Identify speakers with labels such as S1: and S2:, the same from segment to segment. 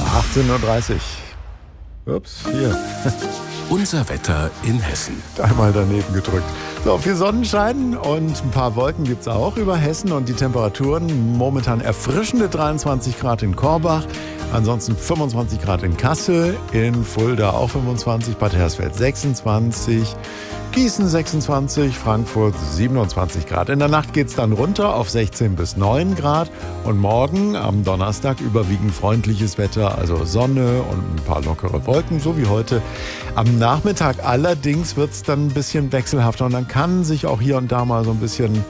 S1: 18:30 Uhr. Ups, hier.
S2: Unser Wetter in Hessen.
S1: Einmal daneben gedrückt. So, viel Sonnenschein und ein paar Wolken gibt es auch über Hessen und die Temperaturen momentan erfrischende 23 Grad in Korbach, ansonsten 25 Grad in Kassel, in Fulda auch 25, Bad Hersfeld 26, Gießen 26, Frankfurt 27 Grad. In der Nacht geht es dann runter auf 16 bis 9 Grad und morgen am Donnerstag überwiegend freundliches Wetter, also Sonne und ein paar lockere Wolken, so wie heute. Am Nachmittag allerdings wird es dann ein bisschen wechselhafter und dann kann sich auch hier und da mal so ein bisschen,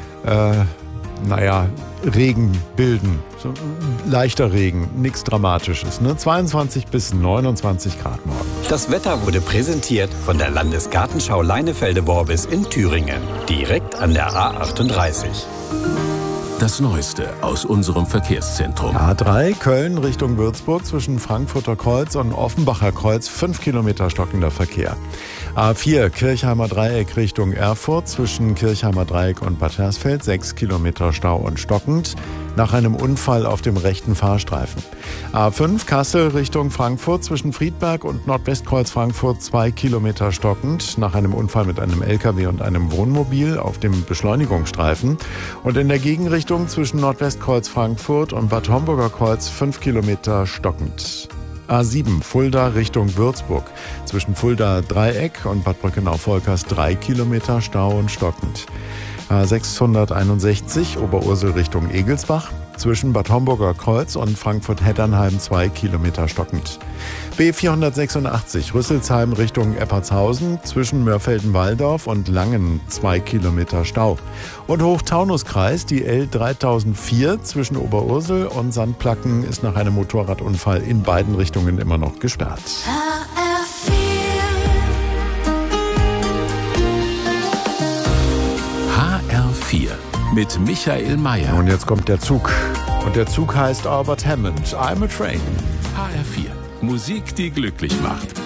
S1: Regen bilden. So leichter Regen, nichts Dramatisches. 22 bis 29 Grad morgen.
S3: Das Wetter wurde präsentiert von der Landesgartenschau Leinefelde-Worbis in Thüringen. Direkt an der A38.
S2: Das Neueste aus unserem Verkehrszentrum.
S1: A3 Köln Richtung Würzburg zwischen Frankfurter Kreuz und Offenbacher Kreuz 5 Kilometer stockender Verkehr. A4 Kirchheimer Dreieck Richtung Erfurt zwischen Kirchheimer Dreieck und Bad Hersfeld 6 Kilometer Stau und stockend nach einem Unfall auf dem rechten Fahrstreifen. A5 Kassel Richtung Frankfurt zwischen Friedberg und Nordwestkreuz Frankfurt 2 Kilometer stockend nach einem Unfall mit einem LKW und einem Wohnmobil auf dem Beschleunigungsstreifen. Und in der Gegenrichtung zwischen Nordwestkreuz Frankfurt und Bad Homburger Kreuz 5 Kilometer stockend. A7 Fulda Richtung Würzburg. Zwischen Fulda Dreieck und Bad Brückenau-Volkers 3 Kilometer Stau und stockend. A661 Oberursel Richtung Egelsbach. Zwischen Bad Homburger Kreuz und Frankfurt-Heddernheim 2 Kilometer stockend. B486 Rüsselsheim Richtung Eppertshausen zwischen Mörfelden-Walldorf und Langen 2 Kilometer Stau. Und Hochtaunuskreis die L3004 zwischen Oberursel und Sandplacken ist nach einem Motorradunfall in beiden Richtungen immer noch gesperrt.
S2: HR4 mit Michael Mayer.
S1: Und jetzt kommt der Zug. Und der Zug heißt Albert Hammond. I'm a Train.
S2: HR4. Musik, die glücklich macht.